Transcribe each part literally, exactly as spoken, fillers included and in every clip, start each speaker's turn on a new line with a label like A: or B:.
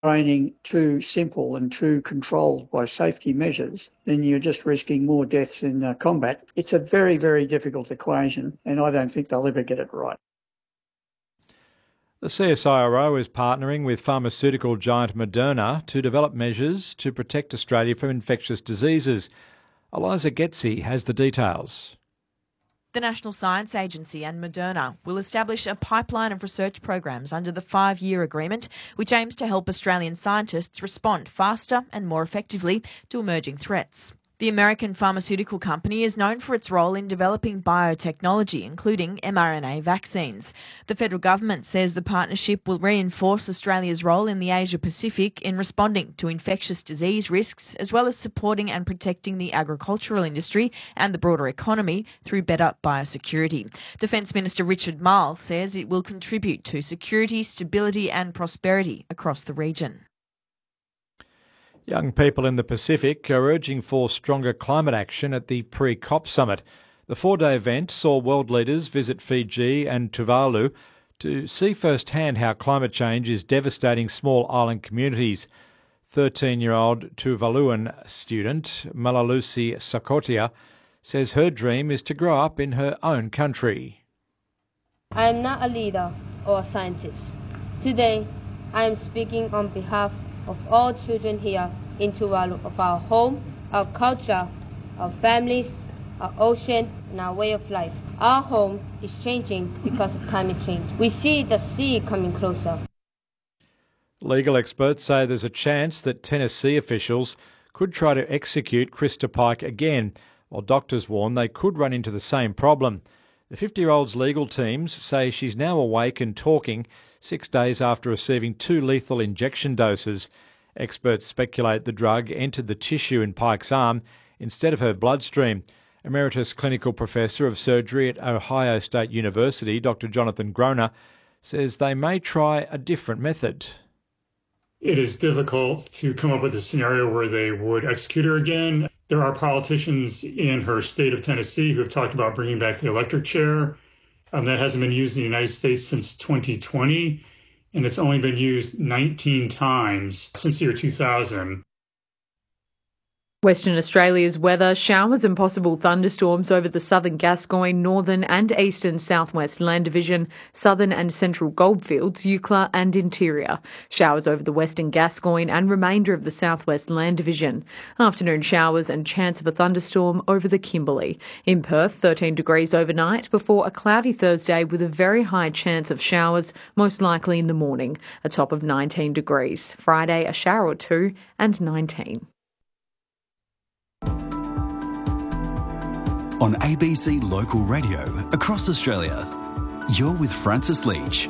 A: training too simple and too controlled by safety measures, then you're just risking more deaths in uh, combat. It's a very, very difficult equation, and I don't think they'll ever get it right.
B: The C S I R O is partnering with pharmaceutical giant Moderna to develop measures to protect Australia from infectious diseases. Eliza Getzi has the details.
C: The National Science Agency and Moderna will establish a pipeline of research programs under the five-year agreement, which aims to help Australian scientists respond faster and more effectively to emerging threats. The American pharmaceutical company is known for its role in developing biotechnology, including mRNA vaccines. The federal government says the partnership will reinforce Australia's role in the Asia-Pacific in responding to infectious disease risks, as well as supporting and protecting the agricultural industry and the broader economy through better biosecurity. Defence Minister Richard Marles says it will contribute to security, stability and prosperity across the region.
B: Young people in the Pacific are urging for stronger climate action at the pre-COP summit. The four-day event saw world leaders visit Fiji and Tuvalu to see firsthand how climate change is devastating small island communities. thirteen-year-old Tuvaluan student Malalusi Sakotia says her dream is to grow up in her own country.
D: I am not a leader or a scientist. Today, I am speaking on behalf of all children here in Tuvalu, of our home, our culture, our families, our ocean, and our way of life. Our home is changing because of climate change. We see the sea coming closer.
B: Legal experts say there's a chance that Tennessee officials could try to execute Krista Pike again, while doctors warn they could run into the same problem. The fifty-year-old's legal teams say she's now awake and talking six days after receiving two lethal injection doses. Experts speculate the drug entered the tissue in Pike's arm instead of her bloodstream. Emeritus Clinical Professor of Surgery at Ohio State University, Doctor Jonathan Groner, says they may try a different method.
E: It is difficult to come up with a scenario where they would execute her again. There are politicians in her state of Tennessee who have talked about bringing back the electric chair. Um, that hasn't been used in the United States since twenty twenty, and it's only been used nineteen times since the year two thousand.
F: Western Australia's weather, showers and possible thunderstorms over the southern Gascoyne, northern and eastern southwest land division, southern and central goldfields, Eucla and interior. Showers over the western Gascoyne and remainder of the southwest land division. Afternoon showers and chance of a thunderstorm over the Kimberley. In Perth, thirteen degrees overnight before a cloudy Thursday with a very high chance of showers, most likely in the morning, a top of nineteen degrees. Friday, a shower or two and nineteen.
G: On A B C Local Radio across Australia, you're with Francis Leach.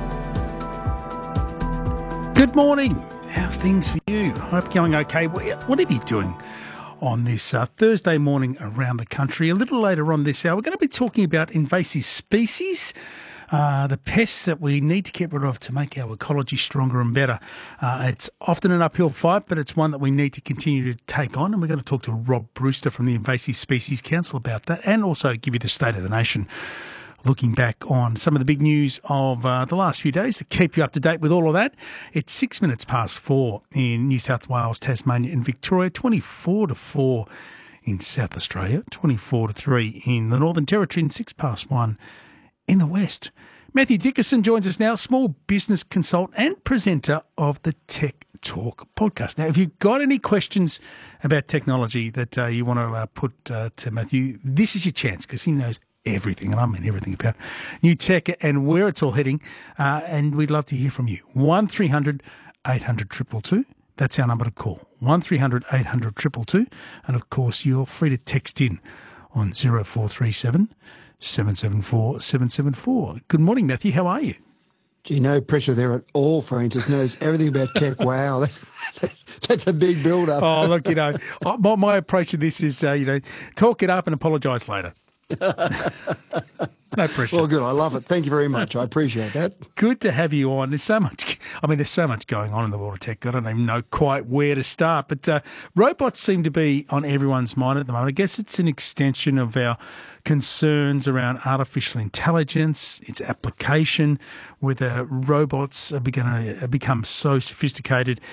H: Good morning. How's things for you? Hope going okay. What are you doing on this uh, Thursday morning around the country? A little later on this hour, we're going to be talking about invasive species. Uh, the pests that we need to get rid of to make our ecology stronger and better. Uh, it's often an uphill fight, but it's one that we need to continue to take on. And we're going to talk to Rob Brewster from the Invasive Species Council about that, and also give you the state of the nation, looking back on some of the big news of uh, the last few days to keep you up to date with all of that. It's six minutes past four in New South Wales, Tasmania and Victoria, twenty-four to four in South Australia, twenty-four to three in the Northern Territory, and six past one in the West. Matthew Dickerson joins us now, small business consultant and presenter of the Tech Talk podcast. Now, if you've got any questions about technology that uh, you want to uh, put uh, to Matthew, this is your chance, because he knows everything, and I mean everything about new tech and where it's all heading, uh, and we'd love to hear from you. one three hundred eight hundred two two two. That's our number to call, one three hundred eight hundred two two two. And, of course, you're free to text in on zero four three seven seven seven four seven seven four. Good morning, Matthew. How are you?
I: Gee, no pressure there at all, Francis. Knows everything about tech. Wow, that's, that's a big build-up.
H: Oh, look, you know, my, my approach to this is, uh, you know, talk it up and apologise later. No pressure.
I: Well, good. I love it. Thank you very much. I appreciate that.
H: Good to have you on. There's so much, I mean, there's so much going on in the world of tech. I don't even know quite where to start. But uh, robots seem to be on everyone's mind at the moment. I guess it's an extension of our concerns around artificial intelligence, its application, whether robots are going to become so sophisticated